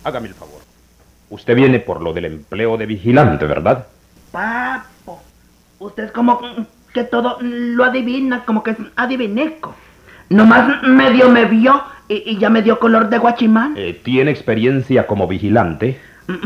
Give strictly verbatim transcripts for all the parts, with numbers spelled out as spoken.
hágame el favor. Usted viene por lo del empleo de vigilante, ¿verdad? Papo, usted es como que todo lo adivina, como que es adivineco. Nomás medio me vio y, y ya me dio color de guachimán. Eh, ¿Tiene experiencia como vigilante?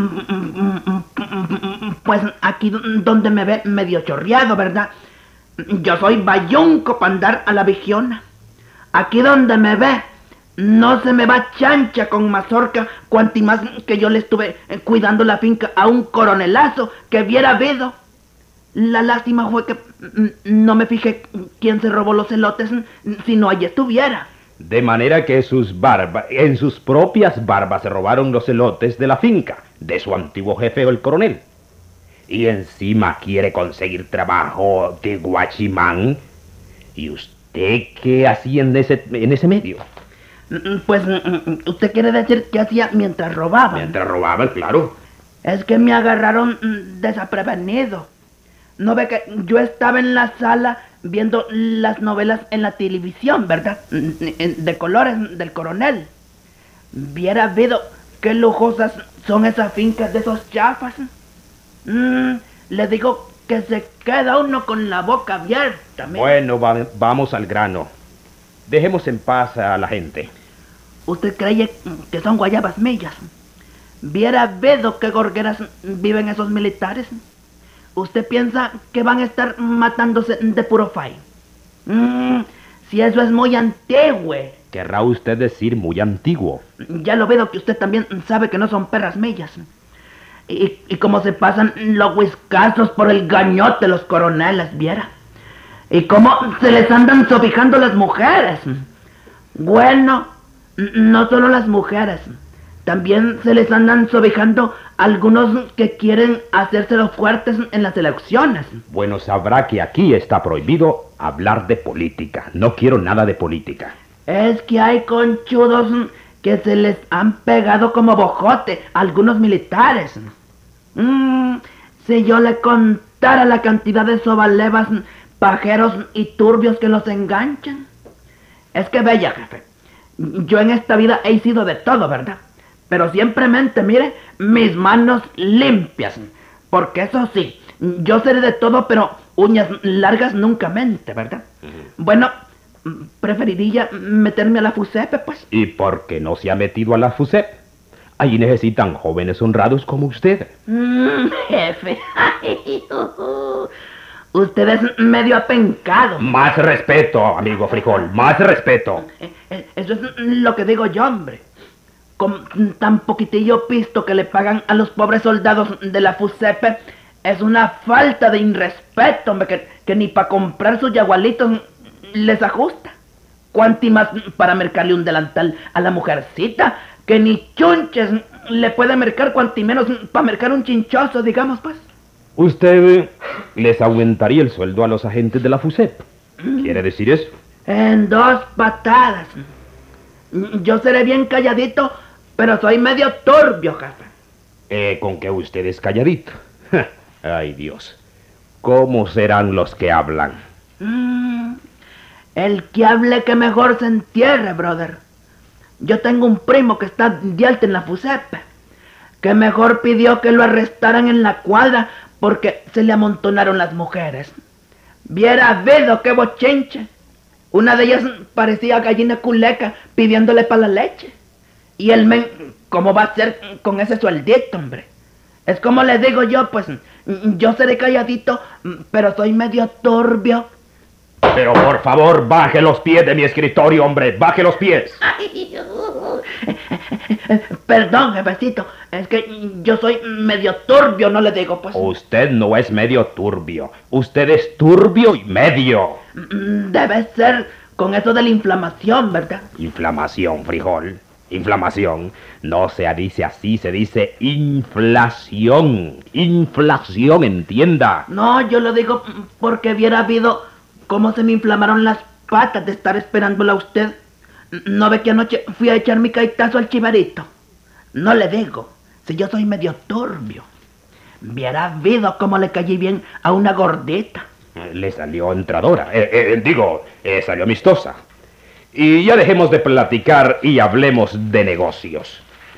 Pues aquí donde me ve medio chorreado, ¿verdad? Yo soy bayunco para andar a la vigiona. Aquí donde me ve, no se me va chancha con mazorca, cuanti más que yo le estuve cuidando la finca a un coronelazo que hubiera habido. La lástima fue que no me fijé quién se robó los elotes, si no allí estuviera. De manera que sus barbas, en sus propias barbas se robaron los elotes de la finca, de su antiguo jefe, el coronel. Y encima quiere conseguir trabajo de guachimán. ¿Y usted qué hacía en ese, en ese medio? Pues, ¿usted quiere decir qué hacía mientras robaba? Mientras robaban, claro. Es que me agarraron desaprevenido. ¿No ve que yo estaba en la sala viendo las novelas en la televisión, verdad? De colores del coronel. Viera habido qué lujosas son esas fincas de esos chafas. Mm, le digo que se queda uno con la boca abierta. Mira. Bueno, va, vamos al grano. Dejemos en paz a la gente. ¿Usted cree que son guayabas millas? Viera habido qué gorgueras viven esos militares. ¿Usted piensa que van a estar matándose de puro fay? Mm, si eso es muy antiguo. Querrá usted decir muy antiguo. Ya lo veo que usted también sabe que no son perras millas. Y, y cómo se pasan los whiskazos por el gañote los coroneles, viera. Y cómo se les andan sobijando las mujeres. Bueno, no solo las mujeres. También se les andan sobijando algunos que quieren hacerse los fuertes en las elecciones. Bueno, sabrá que aquí está prohibido hablar de política. No quiero nada de política. Es que hay conchudos que se les han pegado como bojote a algunos militares. Mm, si yo le contara la cantidad de sobalevas, pajeros y turbios que los enganchan. Es que bella, jefe. Yo en esta vida he sido de todo, ¿verdad? Pero simplemente, mire, mis manos limpias. Porque eso sí, yo seré de todo, pero uñas largas nunca mente, ¿verdad? Uh-huh. Bueno, preferiría meterme a la FUSEP, pues. ¿Y por qué no se ha metido a la FUSEP? Allí necesitan jóvenes honrados como usted. Mm, jefe. Usted es medio apencado. Más respeto, amigo Frijol, más respeto. Eso es lo que digo yo, hombre. Con tan poquitillo pisto que le pagan a los pobres soldados de la FUSEP, es una falta de irrespeto, hombre, que, que ni para comprar sus yagualitos les ajusta. Cuanti más para mercarle un delantal a la mujercita, que ni chunches le puede mercar, cuanti menos para mercar un chinchoso, digamos, pues. ¿Usted les aumentaría el sueldo a los agentes de la FUSEP? ¿Quiere decir eso? En dos patadas. Yo seré bien calladito, pero soy medio turbio, jefe. Eh, ¿con qué usted es calladito? Ay, Dios. ¿Cómo serán los que hablan? Mm, el que hable que mejor se entierre, brother. Yo tengo un primo que está de alta en la FUSEP, que mejor pidió que lo arrestaran en la cuadra porque se le amontonaron las mujeres. Viera habido qué bochinche. Una de ellas parecía gallina culeca pidiéndole para la leche. Y el men, ¿cómo va a ser con ese sueldito, hombre? Es como le digo yo, pues, yo seré calladito, pero soy medio turbio. Pero por favor, baje los pies de mi escritorio, hombre, baje los pies. Perdón, jefecito, es que yo soy medio turbio, no le digo, pues. Usted no es medio turbio, usted es turbio y medio. Debe ser con eso de la inflamación, ¿verdad? Inflamación, Frijol, inflamación. No se dice así, se dice inflación, inflación, entienda. No, yo lo digo porque hubiera habido cómo se me inflamaron las patas de estar esperándola a usted. ¿No ve que anoche fui a echar mi caitazo al chivarito? No le digo, si yo soy medio turbio. Hubiera habido cómo le caí bien a una gordita. Le salió entradora, eh, eh, digo, eh, salió amistosa. Y ya dejemos de platicar y hablemos de negocios.